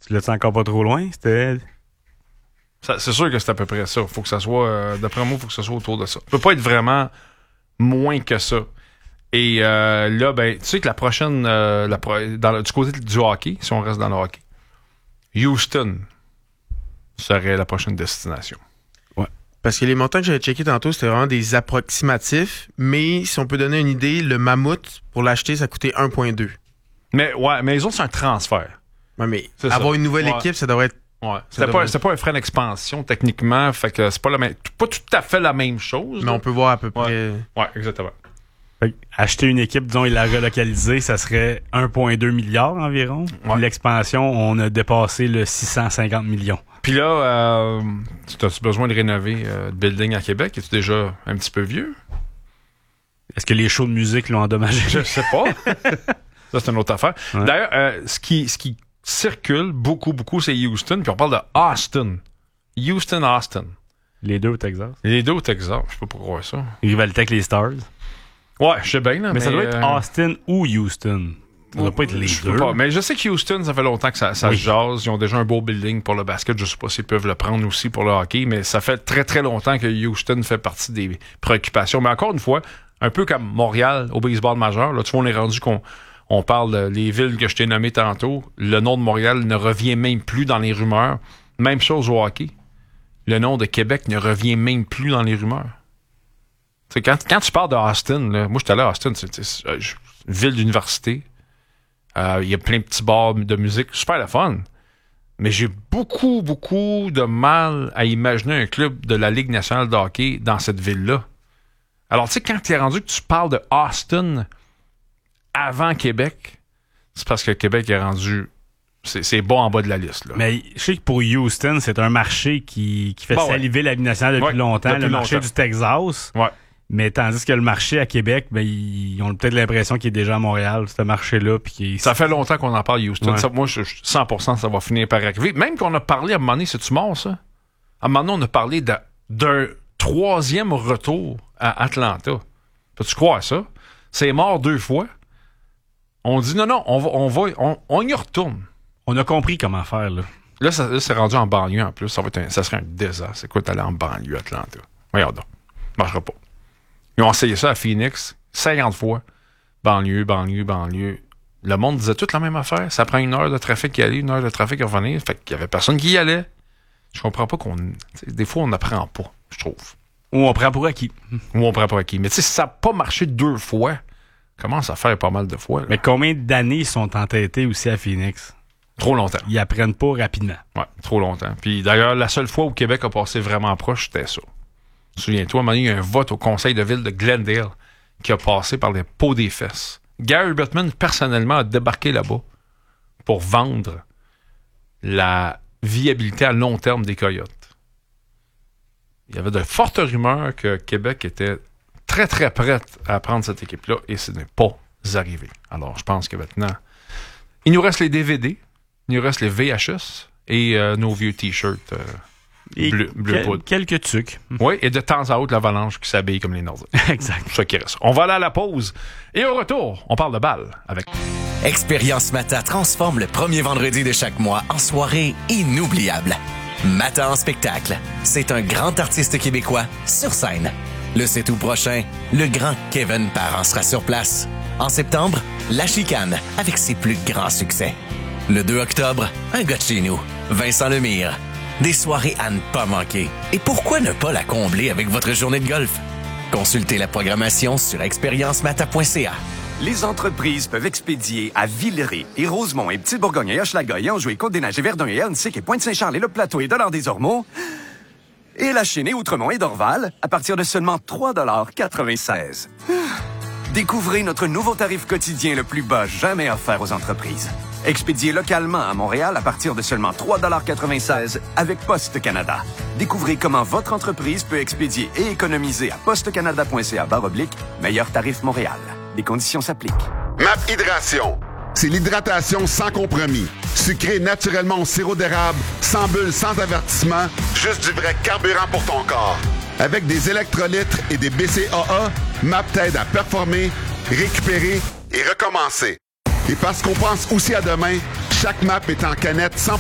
Tu l'as-tu encore pas trop loin? C'était... C'est sûr que c'est à peu près ça. Faut que ça soit, d'après moi, il faut que ça soit autour de ça. Ça peut pas être vraiment moins que ça. Et là, ben, tu sais que la prochaine, du côté du hockey, si on reste dans le hockey, Houston serait la prochaine destination. Ouais. Parce que les montants que j'avais checkés tantôt, c'était vraiment des approximatifs. Mais si on peut donner une idée, le Mammouth, pour l'acheter, ça coûtait 1,2. Mais les autres, c'est un transfert. Ouais, mais C'est avoir ça. une nouvelle équipe, ça devrait être... Ouais. C'était pas un frais d'expansion, techniquement. Fait que c'est pas pas tout à fait la même chose. Mais on peut voir à peu près... Ouais, exactement. Fait que acheter une équipe, disons, et la relocaliser, ça serait 1,2 milliard environ. Ouais. L'expansion, on a dépassé le 650 millions. Puis là, as-tu besoin de rénover le building à Québec? Es-tu déjà un petit peu vieux? Est-ce que les shows de musique l'ont endommagé? Je sais pas. Ça, c'est une autre affaire. Ouais. D'ailleurs, ce qui circule beaucoup, c'est Houston. Puis on parle de Austin. Houston-Austin. Les deux au Texas. Les deux au Texas. Je peux pas croire ça. Rivalité avec les Stars. Ouais, je sais bien. Là, Mais ça doit être Austin ou Houston. Ça doit pas être les je deux. peux pas. Mais je sais que Houston, ça fait longtemps que ça se jase. Ils ont déjà un beau building pour le basket. Je sais pas s'ils peuvent le prendre aussi pour le hockey. Mais ça fait très, très longtemps que Houston fait partie des préoccupations. Mais encore une fois, un peu comme Montréal au baseball majeur. Là, tu vois, on est rendu qu'on parle des villes que je t'ai nommées tantôt. Le nom de Montréal ne revient même plus dans les rumeurs. Même chose au hockey. Le nom de Québec ne revient même plus dans les rumeurs. T'sais, quand tu parles de Austin, là, moi, j'étais allé à Austin, c'est une ville d'université. Il y a plein de petits bars de musique. Super le fun. Mais j'ai beaucoup, beaucoup de mal à imaginer un club de la Ligue nationale de hockey dans cette ville-là. Alors, tu sais, quand tu es rendu que tu parles de Austin avant Québec, c'est parce que Québec est rendu... C'est bas en bas de la liste. Là. Mais je sais que pour Houston, c'est un marché qui fait saliver la Ligue nationale depuis longtemps. Depuis le marché longtemps. du Texas. Ouais. Mais tandis que le marché à Québec, ben, ils ont peut-être l'impression qu'il est déjà à Montréal, ce marché-là. Puis Ça fait longtemps qu'on en parle, Houston. Ouais. Ça, moi, je 100% ça va finir par arriver. Même qu'on a parlé à un moment donné, c'est-tu mort, ça? À un moment donné, on a parlé d'un troisième retour à Atlanta. Peux-tu croire ça? C'est mort 2 fois. On dit non, on y retourne. on a compris comment faire, là. Là, c'est rendu en banlieue en plus. Ça serait un désastre. C'est quoi d'aller en banlieue Atlanta? Voyons donc. Ça marchera pas. Ils ont essayé ça à Phoenix 50 fois. Banlieue. Le monde disait toute la même affaire. Ça prend 1 heure de trafic y aller, 1 heure de trafic à revenir. Fait qu'il y avait personne qui y allait. Je comprends pas des fois, on n'apprend pas, je trouve. Ou on prend pour acquis. Ou on prend pour acquis. Mais tu sais, si ça n'a pas marché 2 fois, commence à faire pas mal de fois. Là. Mais combien d'années sont entêtés aussi à Phoenix? Trop longtemps. Ils apprennent pas rapidement. Ouais, trop longtemps. Puis d'ailleurs, la seule fois où Québec a passé vraiment proche, c'était ça. Souviens-toi, à un moment donné, il y a un vote au conseil de ville de Glendale qui a passé par les pots des fesses. Gary Bettman, personnellement, a débarqué là-bas pour vendre la viabilité à long terme des Coyotes. Il y avait de fortes rumeurs que Québec était très, très prête à prendre cette équipe-là et ce n'est pas arrivé. Alors, je pense que maintenant, il nous reste les DVD, il nous reste les VHS et nos vieux T-shirts bleu poudre. Quelques trucs. Oui, et de temps à autre, l'Avalanche qui s'habille comme les Nordiques. Exact. C'est ça qui reste. On va aller à la pause. Et au retour, on parle de balle avec... Expérience Mata transforme le premier vendredi de chaque mois en soirée inoubliable. Mata en spectacle. C'est un grand artiste québécois sur scène. Le 7 août prochain, le grand Kevin Parent sera sur place. En septembre, La Chicane avec ses plus grands succès. Le 2 octobre, un gars de chez nous, Vincent Lemire. Des soirées à ne pas manquer. Et pourquoi ne pas la combler avec votre journée de golf? Consultez la programmation sur expériencemata.ca. Les entreprises peuvent expédier à Villeray et Rosemont et Petite-Bourgogne et Hochelaga et Anjou et Côte-des-Neiges et Verdun et Hernetic et Pointe-Saint-Charles et Le Plateau et Dollard-des-Ormeaux et la Chênaie, Outremont et Dorval à partir de seulement 3,96 $. Découvrez notre nouveau tarif quotidien le plus bas jamais offert aux entreprises. Expédié localement à Montréal à partir de seulement 3,96 $ avec Poste Canada. Découvrez comment votre entreprise peut expédier et économiser à postecanada.ca/meilleur tarif Montréal. Les conditions s'appliquent. MAP Hydration. C'est l'hydratation sans compromis. Sucré naturellement au sirop d'érable, sans bulles, sans avertissement, juste du vrai carburant pour ton corps. Avec des électrolytes et des BCAA, MAP t'aide à performer, récupérer et recommencer. Et parce qu'on pense aussi à demain, chaque MAP est en canette 100%